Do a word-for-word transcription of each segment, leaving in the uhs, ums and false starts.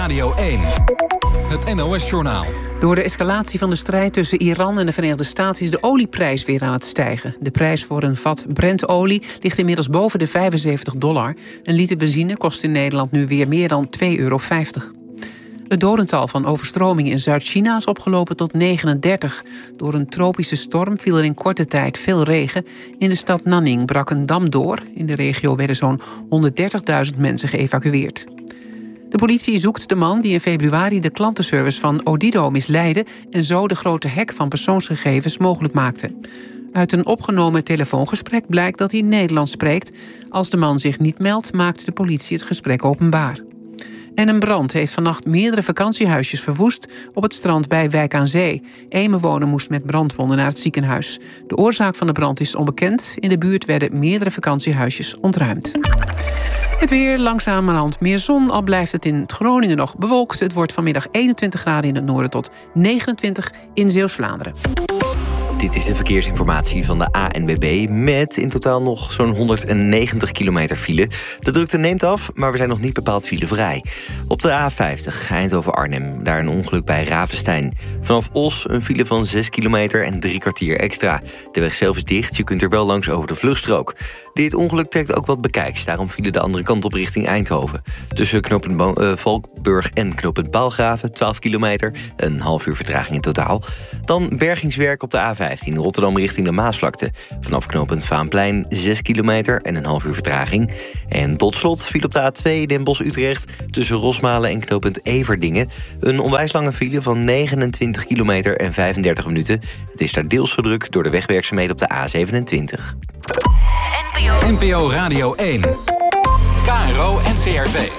Radio één. Het N O S-journaal. Door de escalatie van de strijd tussen Iran en de Verenigde Staten is de olieprijs weer aan het stijgen. De prijs voor een vat Brent-olie ligt inmiddels boven de vijfenzeventig dollar. Een liter benzine kost in Nederland nu weer meer dan twee euro vijftig. Het dodental van overstromingen in Zuid-China is opgelopen tot negenendertig. Door een tropische storm viel er in korte tijd veel regen. In de stad Nanning brak een dam door. In de regio werden zo'n honderddertigduizend mensen geëvacueerd. De politie zoekt de man die in februari de klantenservice van Odido misleidde en zo de grote hack van persoonsgegevens mogelijk maakte. Uit een opgenomen telefoongesprek blijkt dat hij Nederlands spreekt. Als de man zich niet meldt, maakt de politie het gesprek openbaar. En een brand heeft vannacht meerdere vakantiehuisjes verwoest op het strand bij Wijk aan Zee. Eén bewoner moest met brandwonden naar het ziekenhuis. De oorzaak van de brand is onbekend. In de buurt werden meerdere vakantiehuisjes ontruimd. Het weer, langzamerhand meer zon, al blijft het in Groningen nog bewolkt. Het wordt vanmiddag eenentwintig graden in het noorden tot negenentwintig in Zeeuws-Vlaanderen. Dit is de verkeersinformatie van de A N W B met in totaal nog zo'n honderdnegentig kilometer file. De drukte neemt af, maar we zijn nog niet bepaald filevrij. Op de A vijftig, Eindhoven-Arnhem, daar een ongeluk bij Ravenstein. Vanaf Os een file van zes kilometer en drie kwartier extra. De weg zelf is dicht, je kunt er wel langs over de vluchtstrook. Dit ongeluk trekt ook wat bekijks, daarom vielen de andere kant op richting Eindhoven. Tussen knooppunt Bo- uh, Valkburg en knooppunt Paalgraven, twaalf kilometer, een half uur vertraging in totaal. Dan bergingswerk op de A vijftien, Rotterdam richting de Maasvlakte. Vanaf knooppunt Vaanplein, zes kilometer en een half uur vertraging. En tot slot viel op de A twee Den Bosch-Utrecht tussen Rosmalen en knooppunt Everdingen een onwijs lange file van negenentwintig kilometer en vijfendertig minuten. Het is daar deels zo druk door de wegwerkzaamheden op de A zevenentwintig. N P O Radio één. K R O N C R V.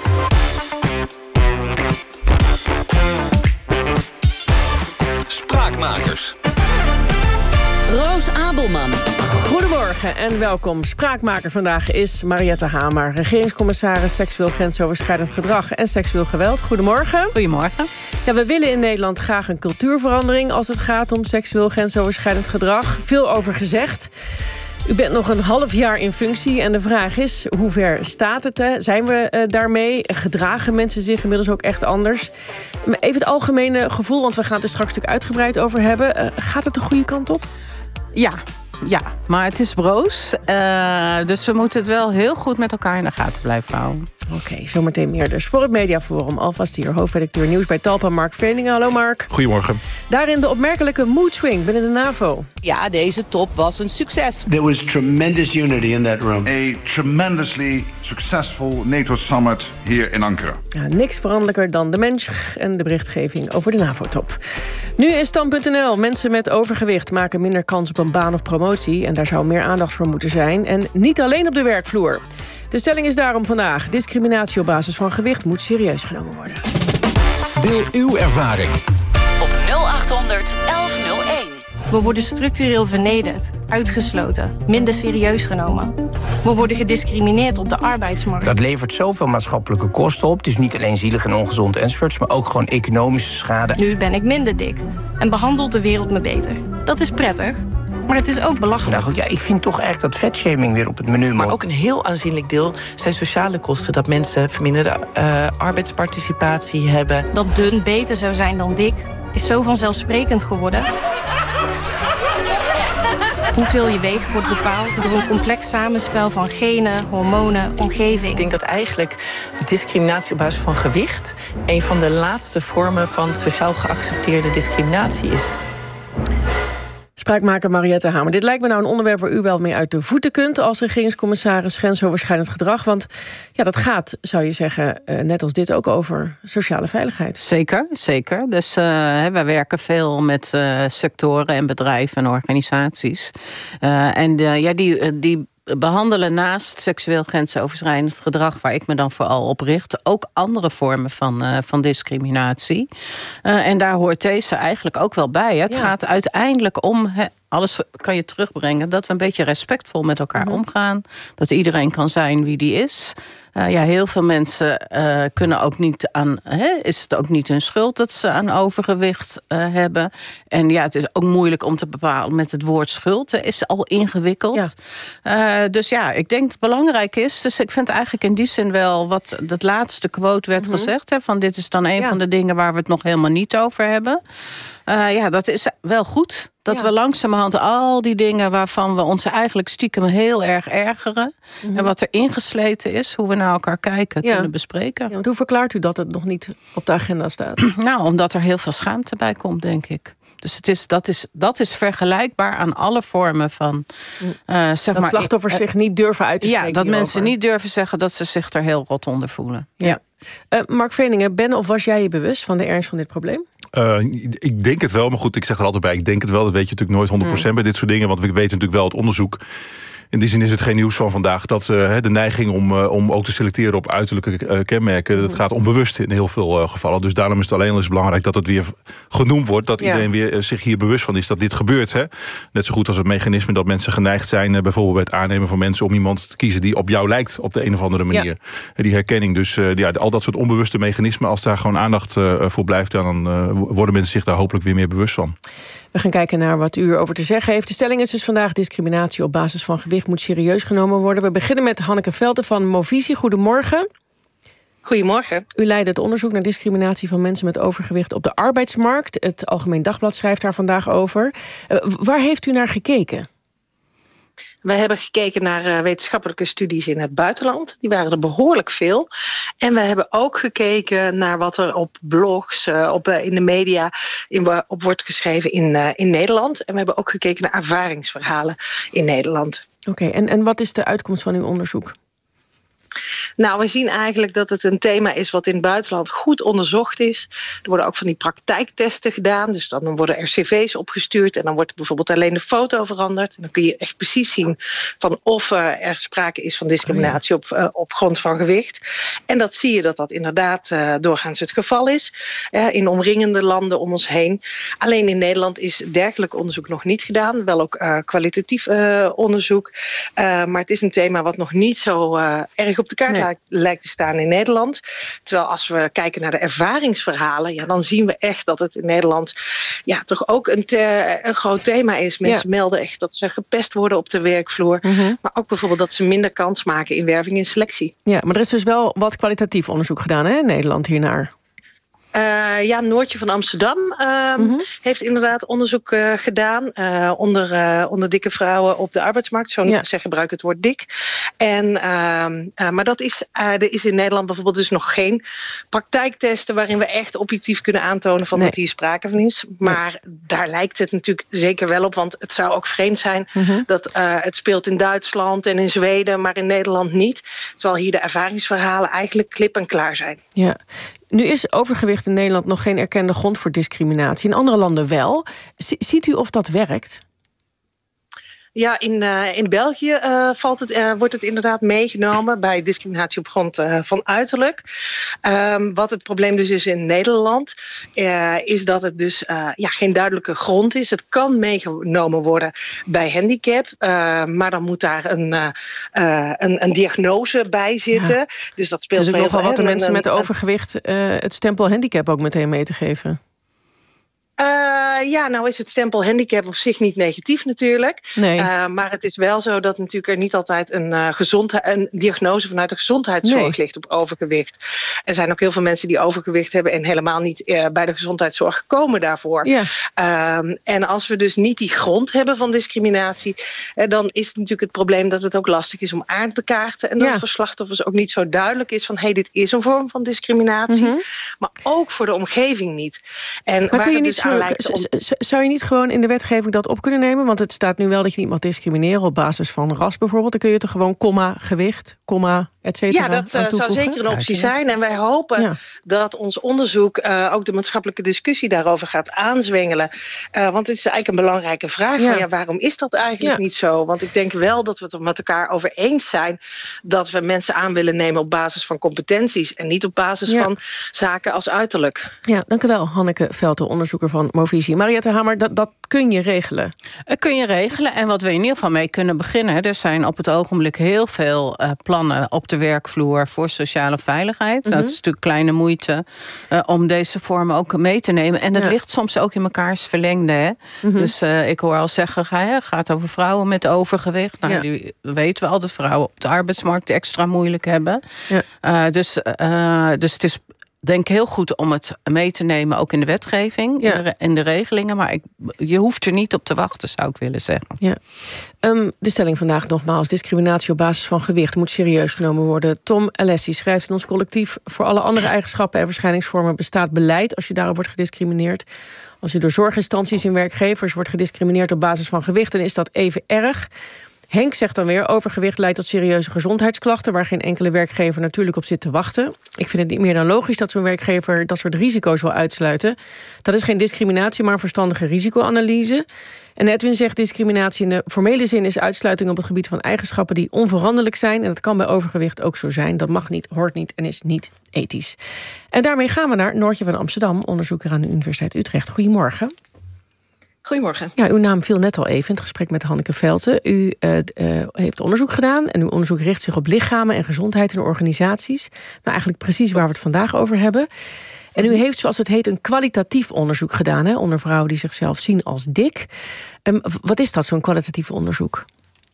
Spraakmakers. Roos Abelman. Goedemorgen en welkom. Spraakmaker vandaag is Mariette Hamer, regeringscommissaris seksueel grensoverschrijdend gedrag en seksueel geweld. Goedemorgen. Goedemorgen. Ja, we willen in Nederland graag een cultuurverandering als het gaat om seksueel grensoverschrijdend gedrag. Veel over gezegd. U bent nog een half jaar in functie en de vraag is, hoe ver staat het? Hè? Zijn we uh, daarmee? Gedragen mensen zich inmiddels ook echt anders? Even het algemene gevoel, want we gaan het er straks natuurlijk uitgebreid over hebben. Uh, gaat het de goede kant op? Ja, ja, maar het is broos. Uh, dus we moeten het wel heel goed met elkaar in de gaten blijven houden. Oké, okay, zometeen meer dus. Voor het Mediaforum, alvast hier hoofdredacteur nieuws bij Talpa, Mark Veningen. Hallo Mark. Goedemorgen. Daarin de opmerkelijke mood swing binnen de NAVO. Ja, deze top was een succes. There was tremendous unity in that room. A tremendously successful NATO summit here in Ankara. Ja, niks veranderlijker dan de mens en de berichtgeving over de NAVO-top. Nu is stand punt n l. Mensen met overgewicht maken minder kans op een baan of promotie. En daar zou meer aandacht voor moeten zijn. En niet alleen op de werkvloer. De stelling is daarom vandaag: discriminatie op basis van gewicht moet serieus genomen worden. Deel uw ervaring op nul achthonderd elf nul één. We worden structureel vernederd, uitgesloten, minder serieus genomen. We worden gediscrimineerd op de arbeidsmarkt. Dat levert zoveel maatschappelijke kosten op. Het is niet alleen zielig en ongezond enzovoorts, maar ook gewoon economische schade. Nu ben ik minder dik en behandelt de wereld me beter. Dat is prettig, maar het is ook belachelijk. Nou goed, ja, ik vind toch eigenlijk dat vetshaming weer op het menu moet. Maar ook een heel aanzienlijk deel zijn sociale kosten. Dat mensen verminderde uh, arbeidsparticipatie hebben. Dat dun beter zou zijn dan dik is zo vanzelfsprekend geworden. Hoeveel je weegt wordt bepaald door een complex samenspel van genen, hormonen, omgeving. Ik denk dat eigenlijk discriminatie op basis van gewicht een van de laatste vormen van sociaal geaccepteerde discriminatie is. Spraakmaker Mariette Hamer. Dit lijkt me nou een onderwerp waar u wel mee uit de voeten kunt als regeringscommissaris grensoverschrijdend gedrag. Want ja, dat gaat, zou je zeggen, uh, net als dit ook over sociale veiligheid. Zeker, zeker. Dus uh, wij werken veel met uh, sectoren en bedrijven en organisaties. Uh, en uh, ja, die, die behandelen naast seksueel grensoverschrijdend gedrag, waar ik me dan vooral op richt, ook andere vormen van, uh, van discriminatie. Uh, en daar hoort deze eigenlijk ook wel bij. Hè. Het ja. gaat uiteindelijk om, he, alles kan je terugbrengen, dat we een beetje respectvol met elkaar mm-hmm. omgaan. Dat iedereen kan zijn wie die is. Uh, ja, heel veel mensen uh, kunnen ook niet aan... Hè, is het ook niet hun schuld dat ze aan overgewicht uh, hebben. En ja, het is ook moeilijk om te bepalen met het woord schuld. Het is al ingewikkeld. Ja. Uh, dus ja, ik denk dat het belangrijk is. Dus ik vind eigenlijk in die zin wel... wat dat laatste quote werd mm-hmm. gezegd. Hè, van dit is dan een ja. van de dingen waar we het nog helemaal niet over hebben. Uh, ja, dat is wel goed. Dat ja. we langzamerhand al die dingen waarvan we ons eigenlijk stiekem heel erg ergeren... Mm-hmm. en wat er ingesleten is, hoe we naar elkaar kijken, ja. kunnen bespreken. Ja, want hoe verklaart u dat het nog niet op de agenda staat? Nou, omdat er heel veel schaamte bij komt, denk ik. Dus het is, dat, is, dat is vergelijkbaar aan alle vormen van... Uh, zeg dat maar, slachtoffers uh, zich niet durven uit te spreken. Ja, dat hierover. mensen niet durven zeggen dat ze zich er heel rot onder voelen. Ja. Ja. Uh, Mark Veningen, ben of was jij je bewust van de ernst van dit probleem? Uh, ik denk het wel, maar goed, ik zeg er altijd bij... ik denk het wel, dat weet je natuurlijk nooit honderd procent mm. bij dit soort dingen... want we weten natuurlijk wel het onderzoek... In die zin is het geen nieuws van vandaag dat uh, de neiging om, uh, om ook te selecteren op uiterlijke uh, kenmerken... dat gaat onbewust in heel veel uh, gevallen. Dus daarom is het alleen eens belangrijk dat het weer genoemd wordt... dat ja. iedereen weer uh, zich hier bewust van is dat dit gebeurt. Hè? Net zo goed als het mechanisme dat mensen geneigd zijn... Uh, bijvoorbeeld bij het aannemen van mensen om iemand te kiezen... die op jou lijkt op de een of andere manier. Ja. Die herkenning, dus uh, ja, al dat soort onbewuste mechanismen... als daar gewoon aandacht uh, voor blijft... dan uh, worden mensen zich daar hopelijk weer meer bewust van. We gaan kijken naar wat u erover te zeggen heeft. De stelling is dus vandaag: discriminatie op basis van gewicht moet serieus genomen worden. We beginnen met Hanneke Velten van Movisie. Goedemorgen. Goedemorgen. U leidt het onderzoek naar discriminatie van mensen met overgewicht op de arbeidsmarkt. Het Algemeen Dagblad schrijft daar vandaag over. Uh, waar heeft u naar gekeken? We hebben gekeken naar uh, wetenschappelijke studies in het buitenland. Die waren er behoorlijk veel. En we hebben ook gekeken naar wat er op blogs, uh, op, uh, in de media in, op wordt geschreven in, uh, in Nederland. En we hebben ook gekeken naar ervaringsverhalen in Nederland. Oké, okay, en, en wat is de uitkomst van uw onderzoek? Nou, we zien eigenlijk dat het een thema is wat in het buitenland goed onderzocht is. Er worden ook van die praktijktesten gedaan. Dus dan worden er cv's opgestuurd en dan wordt bijvoorbeeld alleen de foto veranderd. En dan kun je echt precies zien van of uh, er sprake is van discriminatie oh ja. op, uh, op grond van gewicht. En dat zie je dat dat inderdaad uh, doorgaans het geval is. Uh, in omringende landen om ons heen. Alleen in Nederland is dergelijk onderzoek nog niet gedaan. Wel ook uh, kwalitatief uh, onderzoek. Uh, maar het is een thema wat nog niet zo uh, erg op de kaart nee. lijkt te staan in Nederland. Terwijl als we kijken naar de ervaringsverhalen, ja, dan zien we echt dat het in Nederland ja, toch ook een, te, een groot thema is. Mensen ja. melden echt dat ze gepest worden op de werkvloer. Mm-hmm. Maar ook bijvoorbeeld dat ze minder kans maken in werving en selectie. Ja, maar er is dus wel wat kwalitatief onderzoek gedaan, hè, in Nederland hiernaar. Uh, ja, Noortje van Amsterdam uh, mm-hmm. heeft inderdaad onderzoek uh, gedaan uh, onder, uh, onder dikke vrouwen op de arbeidsmarkt. Zo ja. zeg gebruik het woord dik. En, uh, uh, maar dat is, uh, er is in Nederland bijvoorbeeld dus nog geen praktijktesten waarin we echt objectief kunnen aantonen van nee. dat hier sprake van is. Maar nee. daar lijkt het natuurlijk zeker wel op, want het zou ook vreemd zijn mm-hmm. dat uh, het speelt in Duitsland en in Zweden, maar in Nederland niet. Terwijl hier de ervaringsverhalen eigenlijk klip en klaar zijn. Ja. Nu is overgewicht in Nederland nog geen erkende grond voor discriminatie. In andere landen wel. Z- ziet u of dat werkt? Ja, in, uh, in België uh, valt het, uh, wordt het inderdaad meegenomen bij discriminatie op grond uh, van uiterlijk. Um, wat het probleem dus is in Nederland, uh, is dat het dus uh, ja, geen duidelijke grond is. Het kan meegenomen worden bij handicap, uh, maar dan moet daar een, uh, uh, een, een diagnose bij zitten. Ja. Dus dat speelt. Het is ook nogal wat de mensen met overgewicht uh, het stempel handicap ook meteen mee te geven. Uh, ja, nou is het stempel handicap op zich niet negatief natuurlijk. Nee. Uh, maar het is wel zo dat natuurlijk er niet altijd een, uh, gezondheid, een diagnose vanuit de gezondheidszorg nee. ligt op overgewicht. Er zijn ook heel veel mensen die overgewicht hebben en helemaal niet uh, bij de gezondheidszorg komen daarvoor. Ja. Uh, en als we dus niet die grond hebben van discriminatie, uh, dan is het natuurlijk het probleem dat het ook lastig is om aan te kaarten. En dat ja. het voor slachtoffers ook niet zo duidelijk is van hé, hey, dit is een vorm van discriminatie. Mm-hmm. Maar ook voor de omgeving niet. En maar waar kun je niet dus aan lijkt om... Zou je niet gewoon in de wetgeving dat op kunnen nemen? Want het staat nu wel dat je niet mag discrimineren op basis van ras bijvoorbeeld. Dan kun je toch gewoon komma gewicht, komma, et cetera. Ja, dat uh, zou zeker een optie zijn. En wij hopen ja. dat ons onderzoek uh, ook de maatschappelijke discussie daarover gaat aanzwengelen. Uh, want het is eigenlijk een belangrijke vraag. Ja. Van, ja, waarom is dat eigenlijk ja. niet zo? Want ik denk wel dat we het er met elkaar over eens zijn dat we mensen aan willen nemen op basis van competenties en niet op basis ja. van zaken als uiterlijk. Ja, dank u wel, Hanneke Velten, onderzoeker van Movisie. Mariette Hamer, dat, dat kun je regelen? Dat kun je regelen. En wat we in ieder geval mee kunnen beginnen, er zijn op het ogenblik heel veel uh, plannen op de de werkvloer voor sociale veiligheid. Mm-hmm. Dat is natuurlijk kleine moeite uh, om deze vormen ook mee te nemen. En het ja. ligt soms ook in mekaars verlengde. Hè? Mm-hmm. Dus uh, ik hoor al zeggen, het gaat over vrouwen met overgewicht. Nou, ja. die weten we al dat vrouwen op de arbeidsmarkt extra moeilijk hebben. Ja. Uh, dus, uh, dus het is denk heel goed om het mee te nemen, ook in de wetgeving, ja. in, de, in de regelingen. Maar ik, je hoeft er niet op te wachten, zou ik willen zeggen. Ja. Um, de stelling vandaag nogmaals: discriminatie op basis van gewicht moet serieus genomen worden. Tom Alessi schrijft in ons collectief: voor alle andere eigenschappen en verschijningsvormen bestaat beleid als je daarop wordt gediscrimineerd. Als je door zorginstanties en werkgevers wordt gediscrimineerd op basis van gewicht, dan is dat even erg. Henk zegt dan weer: overgewicht leidt tot serieuze gezondheidsklachten waar geen enkele werkgever natuurlijk op zit te wachten. Ik vind het niet meer dan logisch dat zo'n werkgever dat soort risico's wil uitsluiten. Dat is geen discriminatie, maar een verstandige risicoanalyse. En Edwin zegt: discriminatie in de formele zin is uitsluiting op het gebied van eigenschappen die onveranderlijk zijn. En dat kan bij overgewicht ook zo zijn. Dat mag niet, hoort niet en is niet ethisch. En daarmee gaan we naar Noortje van Amsterdam, onderzoeker aan de Universiteit Utrecht. Goedemorgen. Goedemorgen. Ja, uw naam viel net al even in het gesprek met Hanneke Velten. U uh, uh, heeft onderzoek gedaan en uw onderzoek richt zich op lichamen en gezondheid in organisaties. Nou, eigenlijk precies waar we het vandaag over hebben. En u heeft, zoals het heet, een kwalitatief onderzoek gedaan, hè, onder vrouwen die zichzelf zien als dik. Um, wat is dat, zo'n kwalitatief onderzoek?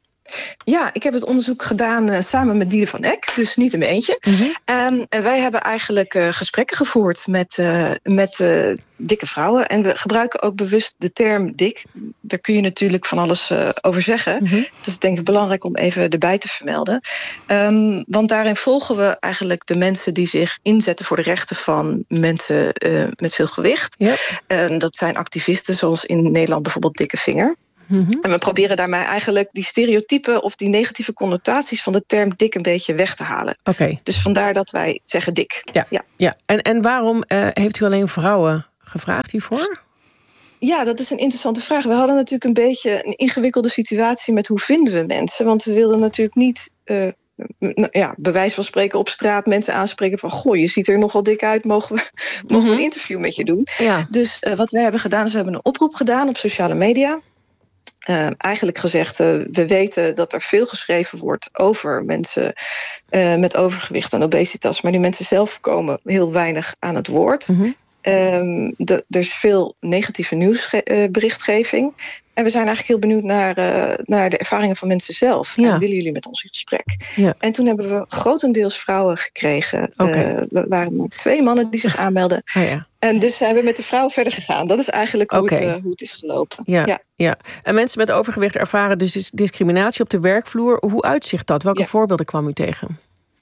Ja, ik heb het onderzoek gedaan uh, samen met Diede van Eck, dus niet in mijn eentje. Mm-hmm. Um, en wij hebben eigenlijk uh, gesprekken gevoerd met, uh, met uh, dikke vrouwen. En we gebruiken ook bewust de term dik. Daar kun je natuurlijk van alles uh, over zeggen. Mm-hmm. Dus ik denk het belangrijk om even erbij te vermelden. Um, want daarin volgen we eigenlijk de mensen die zich inzetten voor de rechten van mensen uh, met veel gewicht. Yep. Uh, dat zijn activisten, zoals in Nederland bijvoorbeeld Dikke Vinger. Mm-hmm. En we proberen daarmee eigenlijk die stereotypen of die negatieve connotaties van de term dik een beetje weg te halen. Okay. Dus vandaar dat wij zeggen dik. Ja, ja. ja. En, en waarom uh, heeft u alleen vrouwen gevraagd hiervoor? Ja, dat is een interessante vraag. We hadden natuurlijk een beetje een ingewikkelde situatie met hoe vinden we mensen. Want we wilden natuurlijk niet, uh, ja, bij wijze van spreken op straat mensen aanspreken van: goh, je ziet er nogal dik uit, mogen we, mm-hmm. mogen we een interview met je doen? Ja. Dus uh, wat wij hebben gedaan is, we hebben een oproep gedaan op sociale media. Uh, eigenlijk gezegd, uh, we weten dat er veel geschreven wordt over mensen uh, met overgewicht en obesitas, maar die mensen zelf komen heel weinig aan het woord. Mm-hmm. Um, de, er is veel negatieve nieuwsberichtgeving. Uh, en we zijn eigenlijk heel benieuwd naar, uh, naar de ervaringen van mensen zelf. Ja. En willen jullie met ons in gesprek? Ja. En toen hebben we grotendeels vrouwen gekregen. Okay. Uh, we waren twee mannen die zich aanmelden. Oh ja. En dus zijn we met de vrouwen verder gegaan. Dat is eigenlijk hoe, okay. het, uh, hoe het is gelopen. Ja, ja. Ja. En mensen met overgewicht ervaren dus discriminatie op de werkvloer. Hoe uitzicht dat? Welke ja. voorbeelden kwam u tegen?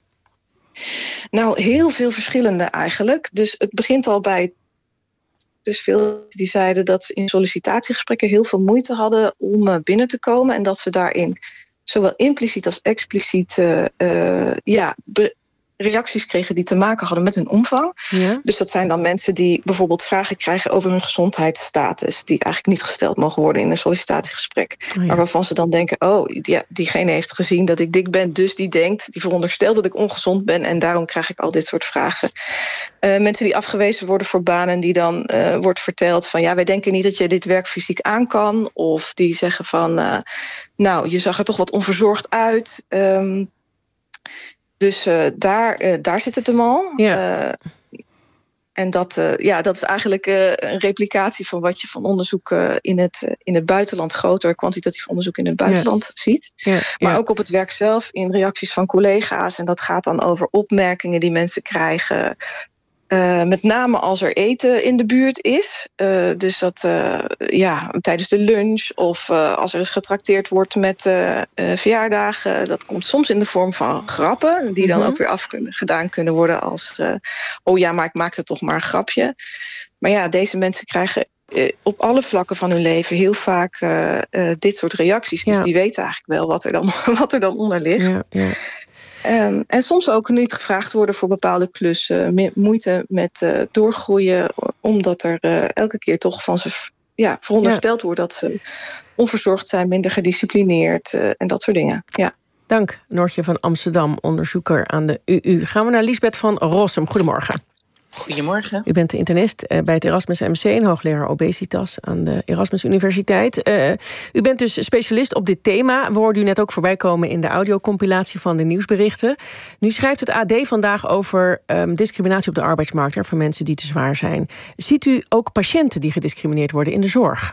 Nou, heel veel verschillende eigenlijk. Dus het begint al bij... Dus veel die zeiden dat ze in sollicitatiegesprekken heel veel moeite hadden om binnen te komen. En dat ze daarin zowel impliciet als expliciet uh, uh, ja, be- reacties kregen die te maken hadden met hun omvang. Ja. Dus dat zijn dan mensen die bijvoorbeeld vragen krijgen over hun gezondheidsstatus, die eigenlijk niet gesteld mogen worden in een sollicitatiegesprek. Oh ja. Maar waarvan ze dan denken: oh, ja, diegene heeft gezien dat ik dik ben, dus die denkt, die veronderstelt dat ik ongezond ben en daarom krijg ik al dit soort vragen. Uh, mensen die afgewezen worden voor banen, die dan uh, wordt verteld van: ja, wij denken niet dat je dit werk fysiek aan kan. Of die zeggen van: uh, nou, je zag er toch wat onverzorgd uit. Um, Dus uh, daar, uh, daar zit het hem al. Ja. Uh, en dat, uh, ja, dat is eigenlijk uh, een replicatie van wat je van onderzoek uh, in, het, uh, in het buitenland, groter kwantitatief onderzoek in het buitenland ja. ziet. Ja, ja. Maar ook op het werk zelf, in reacties van collega's. En dat gaat dan over opmerkingen die mensen krijgen. Uh, met name als er eten in de buurt is. Uh, dus dat uh, ja, tijdens de lunch of uh, als er eens getrakteerd wordt met uh, uh, verjaardagen. Dat komt soms in de vorm van grappen. Die dan mm-hmm. ook weer af kunnen, gedaan kunnen worden als uh, oh ja, maar ik maakte toch maar een grapje. Maar ja, deze mensen krijgen uh, op alle vlakken van hun leven heel vaak uh, uh, dit soort reacties. Dus ja. die weten eigenlijk wel wat er dan, wat er dan onder ligt. Ja, ja. Um, en soms ook niet gevraagd worden voor bepaalde klussen. Moeite met uh, doorgroeien, omdat er uh, elke keer toch van ze ja, verondersteld ja. wordt dat ze onverzorgd zijn, minder gedisciplineerd uh, en dat soort dingen. Ja. Dank, Noortje van Amsterdam, onderzoeker aan de U U. Gaan we naar Liesbeth van Rossum. Goedemorgen. Goedemorgen. U bent internist bij het Erasmus M C en hoogleraar obesitas aan de Erasmus Universiteit. Uh, u bent dus specialist op dit thema. We hoorden u net ook voorbij komen in de audiocompilatie van de nieuwsberichten. Nu schrijft het A D vandaag over um, discriminatie op de arbeidsmarkt hè, voor mensen die te zwaar zijn. Ziet u ook patiënten die gediscrimineerd worden in de zorg?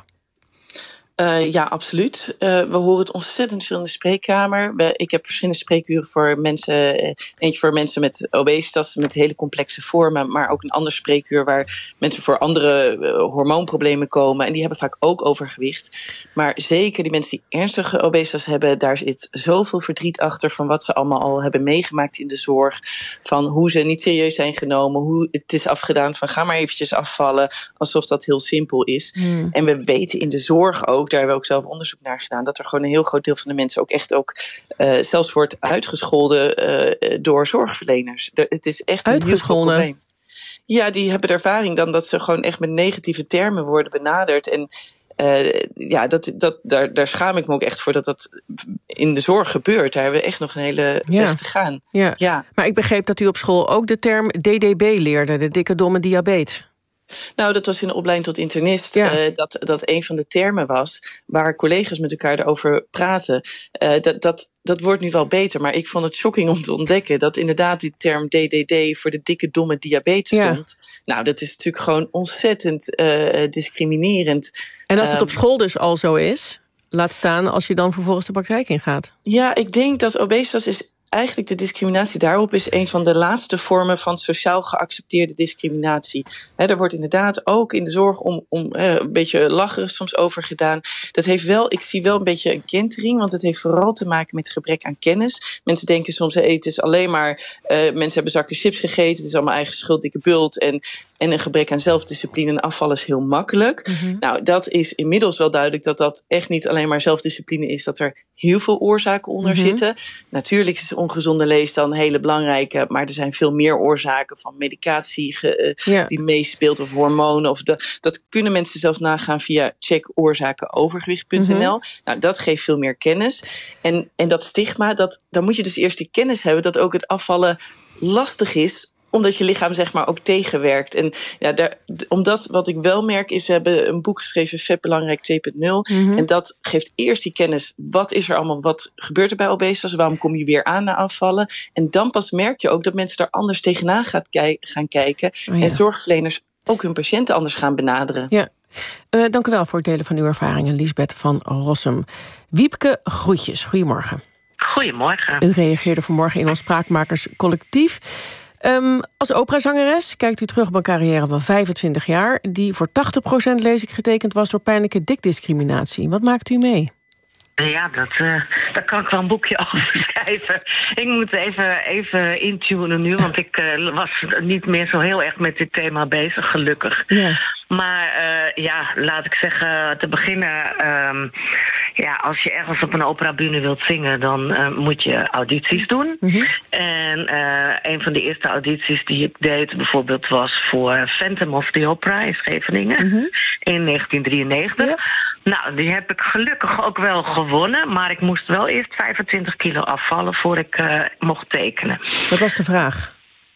Uh, ja, absoluut. Uh, we horen het ontzettend veel in de spreekkamer. We, ik heb verschillende spreekuren voor mensen. Uh, eentje voor mensen met obesitas, met hele complexe vormen. Maar ook een ander spreekuur waar mensen voor andere uh, hormoonproblemen komen. En die hebben vaak ook overgewicht. Maar zeker die mensen die ernstige obesitas hebben, daar zit zoveel verdriet achter van wat ze allemaal al hebben meegemaakt in de zorg. Van hoe ze niet serieus zijn genomen, hoe het is afgedaan van ga maar eventjes afvallen. Alsof dat heel simpel is. Hmm. En we weten in de zorg ook, daar hebben we ook zelf onderzoek naar gedaan, dat er gewoon een heel groot deel van de mensen ook echt ook uh, zelfs wordt uitgescholden uh, door zorgverleners. De, het is echt een heel groot probleem. Ja, die hebben de ervaring dan dat ze gewoon echt met negatieve termen worden benaderd. En uh, ja, dat, dat, daar, daar schaam ik me ook echt voor dat dat in de zorg gebeurt. Daar hebben we echt nog een hele ja. weg te gaan. Ja. Ja. Maar ik begreep dat u op school ook de term D D B leerde, de dikke domme diabetes. Nou, dat was in de opleiding tot internist. Ja. Uh, dat, dat een van de termen was waar collega's met elkaar erover praten. Uh, dat, dat, dat wordt nu wel beter, maar ik vond het shocking om te ontdekken dat inderdaad die term D D D voor de dikke domme diabetes ja. stond. Nou, dat is natuurlijk gewoon ontzettend uh, discriminerend. En als het op school dus al zo is, laat staan als je dan vervolgens de praktijk ingaat. Ja, ik denk dat obesitas is eigenlijk de discriminatie daarop is een van de laatste vormen van sociaal geaccepteerde discriminatie. He, er wordt inderdaad ook in de zorg om, om eh, een beetje lacherig soms over gedaan. Dat heeft wel, ik zie wel een beetje een kentering, want het heeft vooral te maken met gebrek aan kennis. Mensen denken soms, hey, het is alleen maar, uh, mensen hebben zakken chips gegeten, het is allemaal eigen schuld, dikke bult. En En een gebrek aan zelfdiscipline en afval is heel makkelijk. Mm-hmm. Nou, dat is inmiddels wel duidelijk dat dat echt niet alleen maar zelfdiscipline is. Dat er heel veel oorzaken onder mm-hmm. zitten. Natuurlijk is ongezonde leefstijl een hele belangrijke. Maar er zijn veel meer oorzaken van medicatie ge, ja. die meespeelt. Of hormonen. Of de, dat kunnen mensen zelf nagaan via check oorzaken-overgewicht punt n l. Mm-hmm. Nou, dat geeft veel meer kennis. En, en dat stigma, dat, dan moet je dus eerst die kennis hebben dat ook het afvallen lastig is, omdat je lichaam zeg maar ook tegenwerkt. En ja, daar, omdat wat ik wel merk is, we hebben een boek geschreven, Vet Belangrijk twee punt nul. Mm-hmm. En dat geeft eerst die kennis. Wat is er allemaal, wat gebeurt er bij obesitas? Waarom kom je weer aan na afvallen? En dan pas merk je ook dat mensen daar anders tegenaan gaat kij- gaan kijken. Oh ja. En zorgverleners ook hun patiënten anders gaan benaderen. Ja. Uh, dank u wel voor het delen van uw ervaringen, Liesbeth van Rossum. Wiepke, groetjes. Goedemorgen. Goedemorgen. U reageerde vanmorgen in ons Spraakmakerscollectief. Um, als operazangeres kijkt u terug op een carrière van vijfentwintig jaar... die voor tachtig procent lees ik getekend was door pijnlijke dikdiscriminatie. Wat maakt u mee? Ja, dat, uh, daar kan ik wel een boekje over schrijven. Ik moet even, even intunen nu, want ik uh, was niet meer zo heel erg met dit thema bezig, gelukkig. Ja. Maar uh, ja, laat ik zeggen, te beginnen, um, ja, als je ergens op een operabühne wilt zingen, dan uh, moet je audities doen. Mm-hmm. En uh, een van de eerste audities die ik deed bijvoorbeeld was voor Phantom of the Opera in Scheveningen, mm-hmm. in negentien drieënnegentig. Ja. Nou, die heb ik gelukkig ook wel gewonnen, maar ik moest wel eerst vijfentwintig kilo afvallen voor ik uh, mocht tekenen. Dat was de vraag.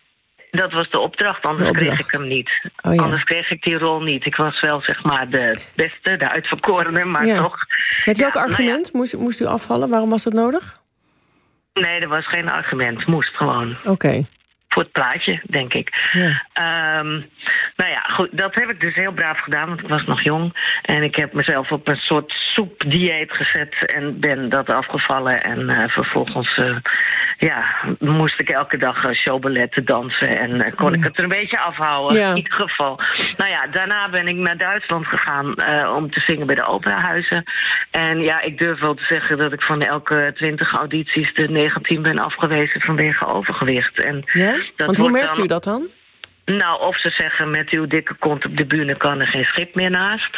Dat was de opdracht, anders de opdracht. kreeg ik hem niet. Oh, ja. Anders kreeg ik die rol niet. Ik was wel zeg maar de beste, de uitverkorene, maar ja. toch. Met welk ja, argument nou ja. moest, moest u afvallen? Waarom was dat nodig? Nee, er was geen argument. Moest gewoon. Oké. Okay. Voor het plaatje, denk ik. Ja. Um, nou ja, goed, dat heb ik dus heel braaf gedaan, want ik was nog jong. En ik heb mezelf op een soort soepdieet gezet en ben dat afgevallen. En uh, vervolgens uh, ja, moest ik elke dag uh, showballetten dansen. En uh, kon ja. ik het er een beetje afhouden, ja. in ieder geval. Nou ja, daarna ben ik naar Duitsland gegaan uh, om te zingen bij de operahuizen. En ja, ik durf wel te zeggen dat ik van elke twintig audities de negentien ben afgewezen vanwege overgewicht. En ja? Dat Want hoe merkt dan, u dat dan? Nou, of ze zeggen met uw dikke kont op de bühne kan er geen schip meer naast.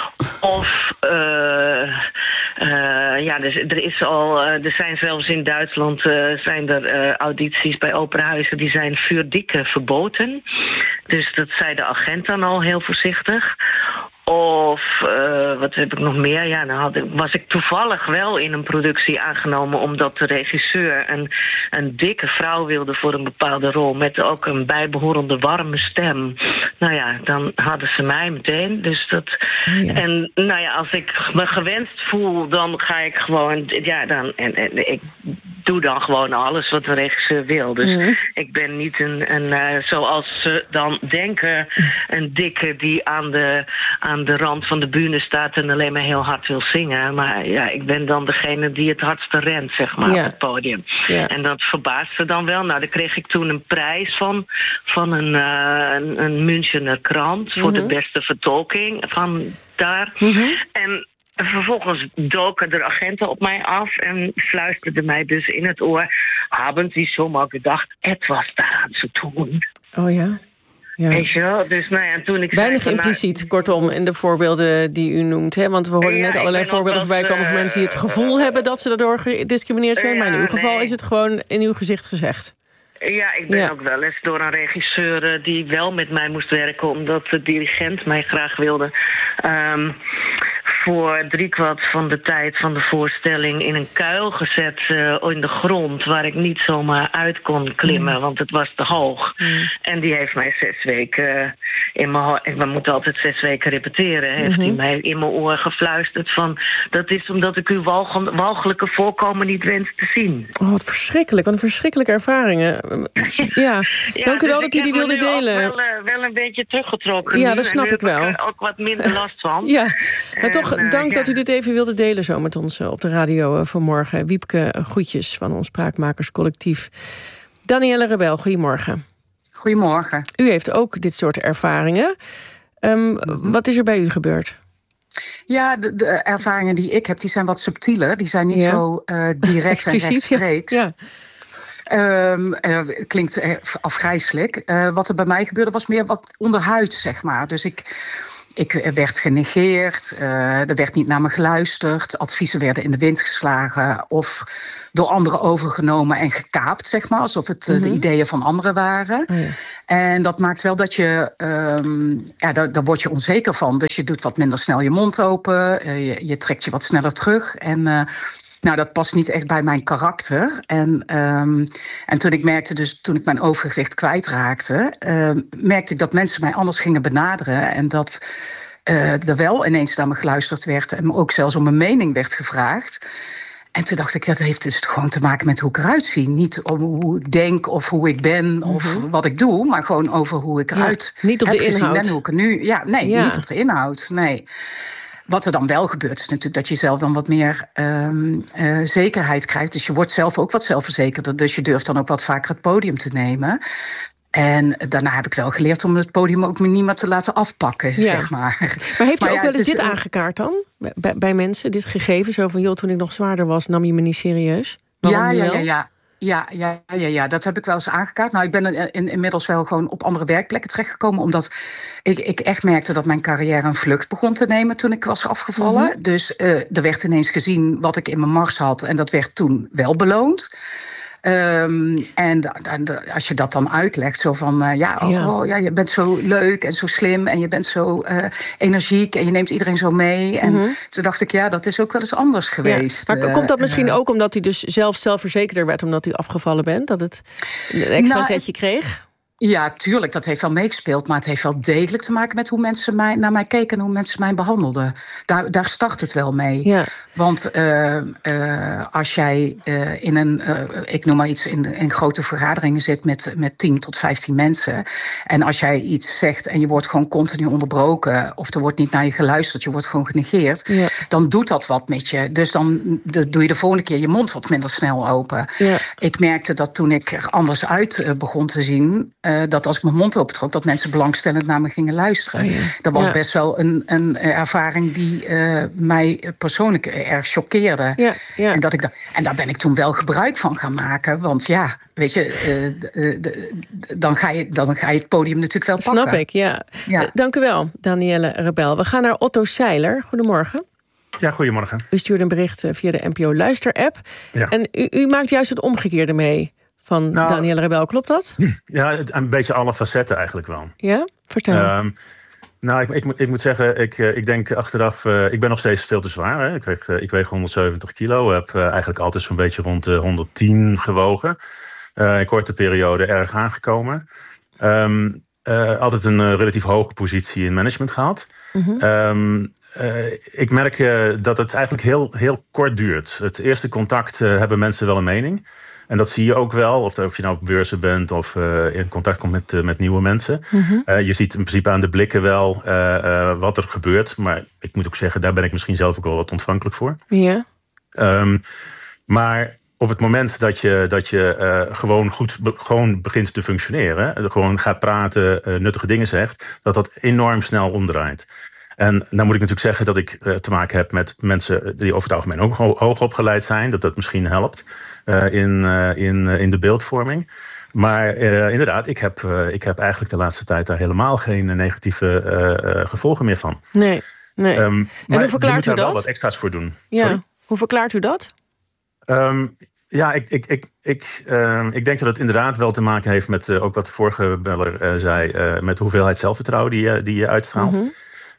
Of, uh, uh, ja, er, er, is al, uh, er zijn zelfs in Duitsland uh, zijn er uh, audities bij operahuizen die zijn vuurdikke verboden. Dus dat zei de agent dan al heel voorzichtig. Of uh, wat heb ik nog meer? Ja, dan had ik, was ik toevallig wel in een productie aangenomen omdat de regisseur een, een dikke vrouw wilde voor een bepaalde rol met ook een bijbehorende warme stem. Nou ja, dan hadden ze mij meteen. Dus dat. Oh ja. En nou ja, als ik me gewenst voel, dan ga ik gewoon. Ja, dan en, en ik doe dan gewoon alles wat de regisseur wil. Dus mm. ik ben niet een, een uh, zoals ze dan denken, een dikke die aan de aan de rand van de bühne staat en alleen maar heel hard wil zingen. Maar ja, ik ben dan degene die het hardste rent, zeg maar, ja. op het podium. Ja. En dat verbaast ze dan wel. Nou, daar kreeg ik toen een prijs van, van een, uh, een, een Münchener krant voor mm-hmm. de beste vertolking van daar. Mm-hmm. En vervolgens doken er agenten op mij af en fluisterden mij dus in het oor: hebben Sie schon mal gedacht, etwas daran zu tun? Oh ja. Ja. Weet je wel? Dus, nou ja, en toen ik Weinig zei, impliciet, nou, kortom, in de voorbeelden die u noemt. Hè? Want we hoorden ja, net allerlei voorbeelden voorbij komen van mensen die het gevoel uh, hebben dat ze daardoor gediscrimineerd zijn. Ja, maar in uw geval nee. is het gewoon in uw gezicht gezegd. Ja, ik ben ja. ook wel eens door een regisseur die wel met mij moest werken, omdat de dirigent mij graag wilde, Um, voor driekwart van de tijd van de voorstelling in een kuil gezet uh, in de grond, waar ik niet zomaar uit kon klimmen, mm. want het was te hoog. Mm. En die heeft mij zes weken in mijn we moeten altijd zes weken repeteren. Heeft hij mm-hmm. mij in mijn oor gefluisterd van: dat is omdat ik uw walg- walgelijke voorkomen niet wens te zien. Oh, wat verschrikkelijk, wat een verschrikkelijke ervaringen. Ja, ja, dank u wel dus dat u die wilde delen. Ik heb wel, uh, wel een beetje teruggetrokken. Ja, nu. dat snap en nu ik wel. Ik er ook wat minder last van. Ja, maar toch en, uh, dank ja. dat u dit even wilde delen zo met ons uh, op de radio uh, vanmorgen. Wiepke, groetjes van ons Spraakmakerscollectief. Danielle Rebel, goedemorgen. Goedemorgen. U heeft ook dit soort ervaringen. Um, mm-hmm. Wat is er bij u gebeurd? Ja, de, de ervaringen die ik heb, die zijn wat subtieler. Die zijn niet ja. zo uh, direct en rechtstreeks. Ja. Um, uh, klinkt uh, afgrijselijk. Uh, wat er bij mij gebeurde was meer wat onderhuids, zeg maar. Dus ik, ik werd genegeerd, uh, er werd niet naar me geluisterd, adviezen werden in de wind geslagen of door anderen overgenomen en gekaapt, zeg maar, alsof het uh, mm-hmm. de ideeën van anderen waren. Oh ja. En dat maakt wel dat je, um, ja, daar, daar word je onzeker van. Dus je doet wat minder snel je mond open, uh, je, je trekt je wat sneller terug en uh, nou, dat past niet echt bij mijn karakter. En, um, en toen ik merkte, dus toen ik mijn overgewicht kwijtraakte, uh, merkte ik dat mensen mij anders gingen benaderen. En dat uh, er wel ineens naar me geluisterd werd en ook zelfs om mijn mening werd gevraagd. En toen dacht ik, dat heeft dus gewoon te maken met hoe ik eruit zie. Niet om hoe ik denk of hoe ik ben mm-hmm. of wat ik doe, maar gewoon over hoe ik eruit ja, niet op heb de gezien inhoud. En hoe ik er nu, ja, nee, ja. niet op de inhoud, nee. Wat er dan wel gebeurt, is natuurlijk dat je zelf dan wat meer um, uh, zekerheid krijgt. Dus je wordt zelf ook wat zelfverzekerder. Dus je durft dan ook wat vaker het podium te nemen. En daarna heb ik wel geleerd om het podium ook niet meer te laten afpakken, ja. zeg maar. Maar heeft u maar ook ja, wel eens dit een... aangekaart dan? Bij, bij mensen, dit gegeven? Zo van, joh, toen ik nog zwaarder was, nam je me niet serieus? Waarom ja, ja, wel? ja, ja. Ja, ja, ja, ja, dat heb ik wel eens aangekaart. Nou, ik ben in, in, inmiddels wel gewoon op andere werkplekken terechtgekomen, omdat ik, ik echt merkte dat mijn carrière een vlucht begon te nemen toen ik was afgevallen. Mm-hmm. Dus uh, er werd ineens gezien wat ik in mijn mars had en dat werd toen wel beloond. Um, en da, da, als je dat dan uitlegt, zo van, uh, ja, oh, ja. Oh, ja, je bent zo leuk en zo slim en je bent zo uh, energiek en je neemt iedereen zo mee. En mm-hmm. toen dacht ik, ja, dat is ook wel eens anders geweest. Ja. Maar uh, komt dat misschien uh, ook omdat u dus zelf zelfverzekerder werd omdat u afgevallen bent? Dat het een extra nou, zetje kreeg? Ja, tuurlijk, dat heeft wel meegespeeld. Maar het heeft wel degelijk te maken met hoe mensen mij, naar mij keken en hoe mensen mij behandelden. Daar, daar start het wel mee. Ja. Want uh, uh, als jij uh, in een, uh, ik noem maar iets, in, in grote vergaderingen zit met, met tien tot vijftien mensen. En als jij iets zegt en je wordt gewoon continu onderbroken, of er wordt niet naar je geluisterd, je wordt gewoon genegeerd, ja. dan doet dat wat met je. Dus dan de, doe je de volgende keer je mond wat minder snel open. Ja. Ik merkte dat toen ik er anders uit uh, begon te zien, Uh, dat als ik mijn mond opentrok, dat mensen belangstellend naar me gingen luisteren. Oh ja. Dat was ja. best wel een, een ervaring die uh, mij persoonlijk erg choqueerde. Ja, ja. En, dat ik da- en daar ben ik toen wel gebruik van gaan maken. Want ja, weet je, uh, uh, uh, dan, ga je, dan ga je het podium natuurlijk wel pakken. Snap ik, ja. ja. Uh, dank u wel, Danielle Rebel. We gaan naar Otto Seiler. Goedemorgen. Ja, goedemorgen. U stuurde een bericht via de N P O Luister-app. Ja. En u, u maakt juist het omgekeerde mee van nou, Danielle Rebel, klopt dat? Ja, een beetje alle facetten eigenlijk wel. Ja, vertel. Um, Nou, ik, ik, ik moet zeggen, ik, ik denk achteraf... Uh, ik ben nog steeds veel te zwaar. Hè. Ik, weeg, uh, ik weeg honderdzeventig kilo. Heb uh, eigenlijk altijd zo'n beetje rond de honderdtien gewogen. Uh, in korte periode erg aangekomen. Um, uh, altijd een uh, relatief hoge positie in management gehad. Mm-hmm. Um, uh, ik merk uh, dat het eigenlijk heel, heel kort duurt. Het eerste contact uh, hebben mensen wel een mening. En dat zie je ook wel, of, of je nou op beurzen bent of uh, in contact komt met, uh, met nieuwe mensen. Mm-hmm. Uh, je ziet in principe aan de blikken wel uh, uh, wat er gebeurt. Maar ik moet ook zeggen, daar ben ik misschien zelf ook wel wat ontvankelijk voor. Ja. Um, maar op het moment dat je, dat je uh, gewoon goed be- gewoon begint te functioneren, gewoon gaat praten, uh, nuttige dingen zegt, dat dat enorm snel omdraait. En dan moet ik natuurlijk zeggen dat ik uh, te maken heb met mensen die over het algemeen ook ho- hoog opgeleid zijn. Dat dat misschien helpt uh, in, uh, in, uh, in de beeldvorming. Maar uh, inderdaad, ik heb, uh, ik heb eigenlijk de laatste tijd daar helemaal geen negatieve uh, uh, gevolgen meer van. Nee, nee. Um, en hoe verklaart je moet daar u dat? wel wat extra's voor doen. Ja. Sorry? Hoe verklaart u dat? Um, ja, ik, ik, ik, ik, uh, ik denk dat het inderdaad wel te maken heeft met uh, ook wat de vorige beller uh, zei, uh, met de hoeveelheid zelfvertrouwen die, uh, die je uitstraalt. Mm-hmm.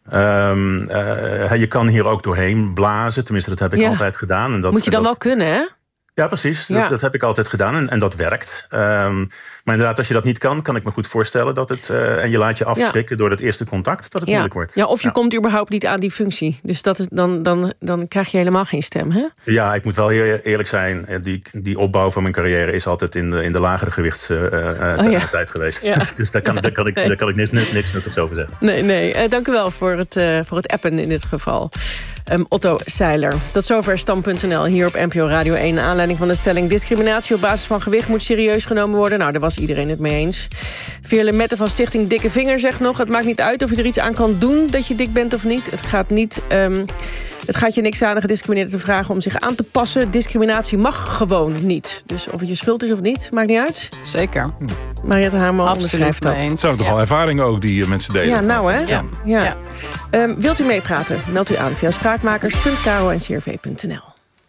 Um, uh, je kan hier ook doorheen blazen, tenminste dat heb ik ja. altijd gedaan. En dat, moet je dan dat, wel kunnen, hè? Ja, precies. Ja. Dat, dat heb ik altijd gedaan en, en dat werkt. Um, maar inderdaad, als je dat niet kan, kan ik me goed voorstellen dat het... Uh, en je laat je afschrikken ja. door het eerste contact, dat het ja. moeilijk wordt. Ja, of je ja. komt überhaupt niet aan die functie. Dus dat is, dan, dan, dan krijg je helemaal geen stem, hè? Ja, ik moet wel heel eerlijk zijn. Die, die opbouw van mijn carrière is altijd in de, in de lagere gewichtstijd uh, uh, oh, ja. geweest. Ja. Dus daar kan, daar kan ik, daar kan ik niks, niks nuttigs over zeggen. Nee, nee. Uh, dank u wel voor het, uh, voor het appen in dit geval. Um, Otto Seiler. Tot zover Stand punt n l hier op N P O Radio één. Naar aanleiding van de stelling discriminatie op basis van gewicht moet serieus genomen worden. Nou, daar was iedereen het mee eens. Veerle Mette van Stichting Dikke Vinger zegt nog: het maakt niet uit of je er iets aan kan doen dat je dik bent of niet. Het gaat niet... Um, Het gaat je niks aan de gediscrimineerde te vragen om zich aan te passen. Discriminatie mag gewoon niet. Dus of het je schuld is of niet, maakt niet uit. Zeker. Hm. Mariette Haarman onderschrijft dat. Het zijn toch al ervaringen ook die mensen delen? Ja, nou hè. Ja. Ja. Ja. Um, wilt u meepraten? Meld u aan via spraakmakers punt k r o n c r v punt n l.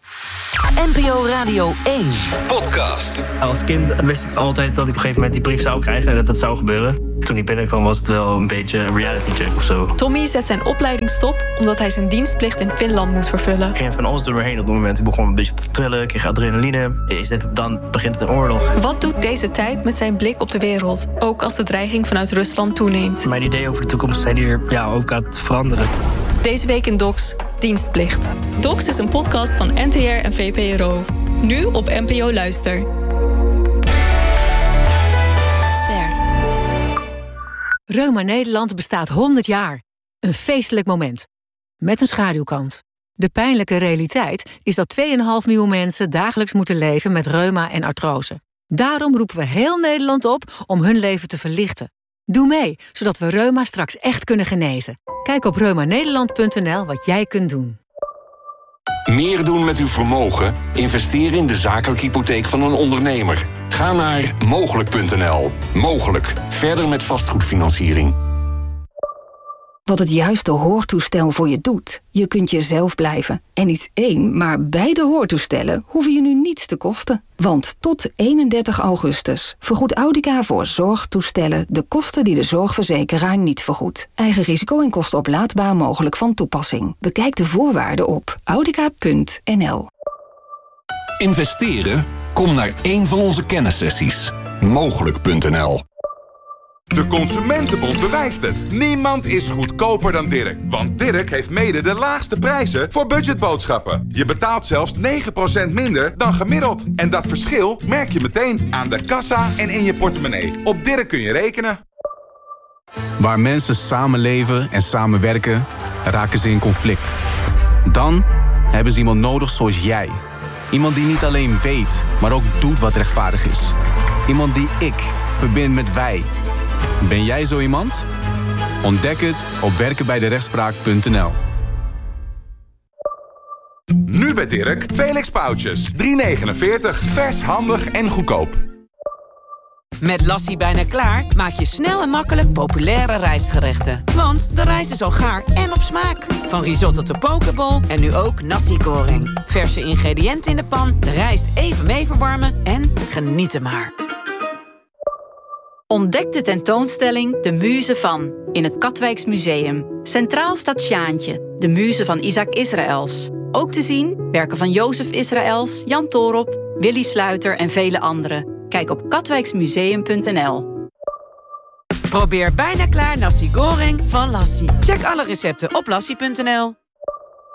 N P O Radio één. Podcast. Als kind wist ik altijd dat ik op een gegeven moment die brief zou krijgen en dat dat zou gebeuren. Toen ik binnenkwam was het wel een beetje een reality check of zo. Tommy zet zijn opleiding stop omdat hij zijn dienstplicht in Finland moet vervullen. Ik ging van alles door me heen op het moment. Ik begon een beetje te trillen, ik kreeg adrenaline. Is dit, dan begint het een oorlog. Wat doet deze tijd met zijn blik op de wereld? Ook als de dreiging vanuit Rusland toeneemt. Mijn idee over de toekomst zijn hier ja, ook aan het veranderen. Deze week in Docs, Dienstplicht. Docs is een podcast van N T R en V P R O. Nu op N P O Luister. Reuma Nederland bestaat honderd jaar. Een feestelijk moment. Met een schaduwkant. De pijnlijke realiteit is dat twee komma vijf miljoen mensen dagelijks moeten leven met reuma en artrose. Daarom roepen we heel Nederland op om hun leven te verlichten. Doe mee, zodat we reuma straks echt kunnen genezen. Kijk op reuma nederland punt n l wat jij kunt doen. Meer doen met uw vermogen? Investeer in de zakelijke hypotheek van een ondernemer. Ga naar mogelijk punt n l. Mogelijk. Verder met vastgoedfinanciering. Wat het juiste hoortoestel voor je doet. Je kunt jezelf blijven. En niet één, maar beide hoortoestellen hoeven je nu niets te kosten. Want tot eenendertig augustus vergoedt Audica voor zorgtoestellen de kosten die de zorgverzekeraar niet vergoedt. Eigen risico en kostenoplaadbaar mogelijk van toepassing. Bekijk de voorwaarden op audica punt n l. Investeren? Kom naar één van onze kennissessies. mogelijk punt n l. De Consumentenbond bewijst het. Niemand is goedkoper dan Dirk. Want Dirk heeft mede de laagste prijzen voor budgetboodschappen. Je betaalt zelfs negen procent minder dan gemiddeld. En dat verschil merk je meteen aan de kassa en in je portemonnee. Op Dirk kun je rekenen. Waar mensen samenleven en samenwerken, raken ze in conflict. Dan hebben ze iemand nodig zoals jij. Iemand die niet alleen weet, maar ook doet wat rechtvaardig is. Iemand die ik verbind met wij. Ben jij zo iemand? Ontdek het op werken bij de rechtspraak punt n l. Nu bij Dirk, Felix Pauwtjes. drie negenenveertig, vers, handig en goedkoop. Met Lassie bijna klaar maak je snel en makkelijk populaire rijstgerechten. Want de rijst is al gaar en op smaak. Van risotto tot pokeball en nu ook nasi goreng. Verse ingrediënten in de pan, de rijst even mee verwarmen en genieten maar. Ontdek de tentoonstelling De Muze van in het Katwijks Museum. Centraal staat Sjaantje, de muze van Isaac Israëls. Ook te zien werken van Jozef Israëls, Jan Toorop, Willy Sluiter en vele anderen. Kijk op katwijksmuseum punt n l. Probeer bijna klaar nasi goreng van Lassie. Check alle recepten op lassie punt n l.